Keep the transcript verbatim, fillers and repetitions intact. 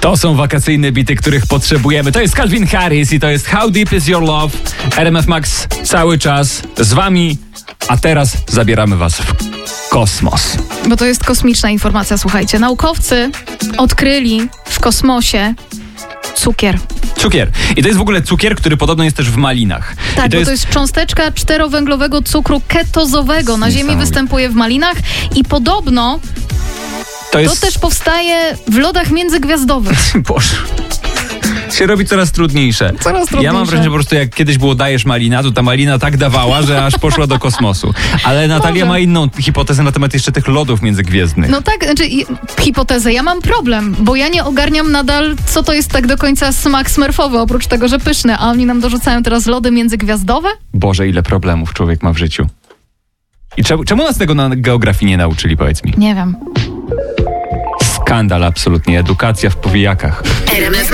To są wakacyjne bity, których potrzebujemy. To jest Calvin Harris i to jest How Deep Is Your Love. R M F Max cały czas z wami, a teraz zabieramy was w kosmos. Bo to jest kosmiczna informacja, słuchajcie. Naukowcy odkryli w kosmosie cukier. Cukier. I to jest w ogóle cukier, który podobno jest też w malinach. Tak, I to bo jest... to jest cząsteczka czterowęglowego cukru ketozowego. Na Ziemi występuje w malinach i podobno to, jest... to też powstaje w lodach międzygwiazdowych. Boże. Się robi coraz trudniejsze. Coraz trudniejsze. Ja mam wrażenie, że po prostu jak kiedyś było dajesz malina, to ta malina tak dawała, że aż poszła do kosmosu. Ale Natalia Może. ma inną hipotezę na temat jeszcze tych lodów międzygwiezdnych. No tak, znaczy hipotezę. Ja mam problem, bo ja nie ogarniam nadal, co to jest tak do końca smak smurfowy, oprócz tego, że pyszne. A oni nam dorzucają teraz lody międzygwiazdowe? Boże, ile problemów człowiek ma w życiu. I czemu, czemu nas tego na geografii nie nauczyli, powiedz mi? Nie wiem. Skandal absolutnie. Edukacja w powijakach.